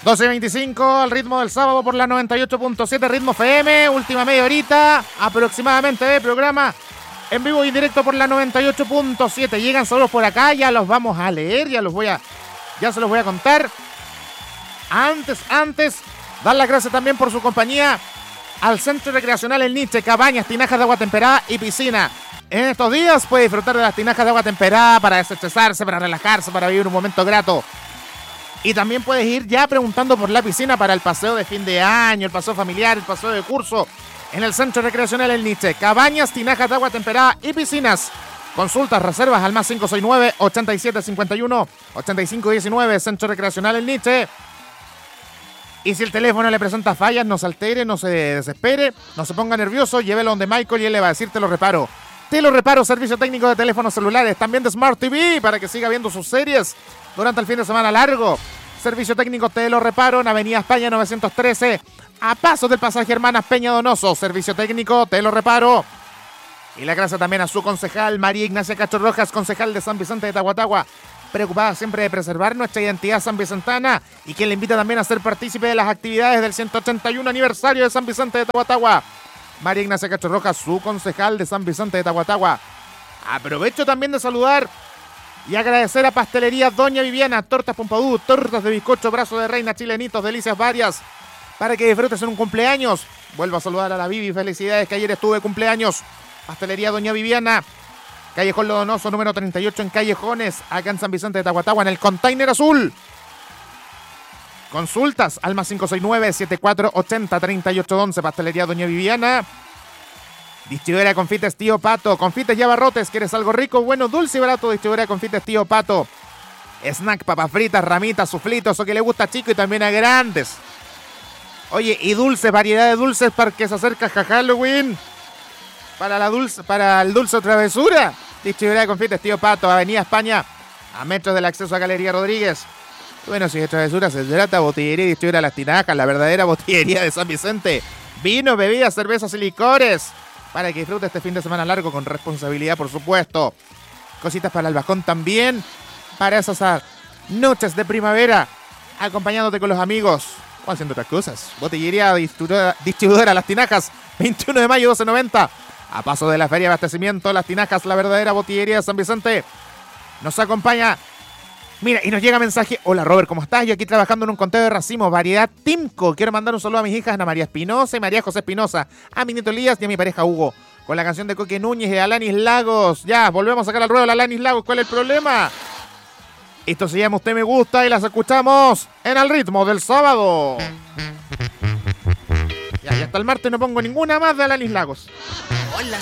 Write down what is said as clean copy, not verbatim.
12:25 al ritmo del sábado por la 98.7 Ritmo FM. Última media horita aproximadamente de programa en vivo y en directo por la 98.7. Llegan saludos por acá, ya los vamos a leer, ya se los voy a contar. Antes, dar las gracias también por su compañía al Centro Recreacional El Niche, cabañas, tinajas de agua temperada y piscina. En estos días puede disfrutar de las tinajas de agua temperada para desestresarse, para relajarse, para vivir un momento grato. Y también puedes ir ya preguntando por la piscina para el paseo de fin de año, el paseo familiar, el paseo de curso en el Centro Recreacional El Niche. Cabañas, tinajas de agua temperada y piscinas. Consultas, reservas al más 569-8751-8519, Centro Recreacional El Niche. Y si el teléfono le presenta fallas, no se altere, no se desespere, no se ponga nervioso, llévelo donde Michael y él le va a decir te lo reparo. Te lo reparo, servicio técnico de teléfonos celulares, también de Smart TV, para que siga viendo sus series durante el fin de semana largo. Servicio técnico te lo reparo en Avenida España 913, a pasos del pasaje Hermanas Peña Donoso. Servicio técnico te lo reparo. Y la gracias también a su concejal María Ignacia Cacho Rojas, concejal de San Vicente de Tahuatahua, preocupada siempre de preservar nuestra identidad sanvicentana y quien le invita también a ser partícipe de las actividades del 181 aniversario de San Vicente de Tahuatahua. María Ignacia Cacho Rojas, su concejal de San Vicente de Tahuatahua. Aprovecho también de saludar y agradecer a Pastelería Doña Viviana, tortas Pompadú, tortas de bizcocho, brazo de reina, chilenitos, delicias varias, para que disfrutes en un cumpleaños. Vuelvo a saludar a la Vivi, felicidades que ayer estuve de cumpleaños. Pastelería Doña Viviana, Callejón Lodonoso, número 38 en Callejones, acá en San Vicente de Tahuatahua, en el Container Azul. Consultas al más 569-7480-3811, Pastelería Doña Viviana. Distribuidora de confites Tío Pato, confites y abarrotes, ¿quieres algo rico, bueno, dulce y barato? Distribuidora de confites Tío Pato. Snack, papas fritas, ramitas, suflitos, o que le gusta a chicos y también a grandes. Oye, y dulces, variedad de dulces para que se acerca a Halloween. Para el dulce o travesura. Distribuidora de confites Tío Pato, Avenida España, a metros del acceso a Galería Rodríguez. Bueno, si de travesura se trata, botillería y distribuidora Las Tinajas, la verdadera botillería de San Vicente. Vino, bebidas, cervezas y licores, para que disfrute este fin de semana largo con responsabilidad, por supuesto. Cositas para el bajón también, para esas noches de primavera, acompañándote con los amigos o haciendo otras cosas. Botillería, distribuidora Las Tinajas, 21 de mayo, 1290. A paso de la Feria de Abastecimiento, Las Tinajas, la verdadera botillería de San Vicente. Nos acompaña. Mira, y nos llega mensaje. Hola Robert, ¿cómo estás? Yo aquí trabajando en un conteo de racimos, variedad Timco. Quiero mandar un saludo a mis hijas Ana María Espinosa y María José Espinosa, a mi nieto Elías y a mi pareja Hugo, con la canción de Coque Núñez y de Alanis Lagos. Ya, volvemos a sacar al ruedo a Alanis Lagos. ¿Cuál es el problema? Esto se llama Usted Me Gusta y las escuchamos en el ritmo del sábado. Ya hasta el martes no pongo ninguna más de Alanis Lagos. Hola,